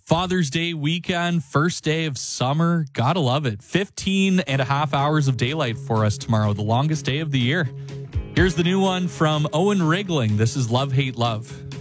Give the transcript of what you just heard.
Father's Day weekend, first day of summer. Gotta love it. 15 and a half hours of daylight for us tomorrow, the longest day of the year. Here's the new one from Owen Rigling. This is Love, Hate, Love.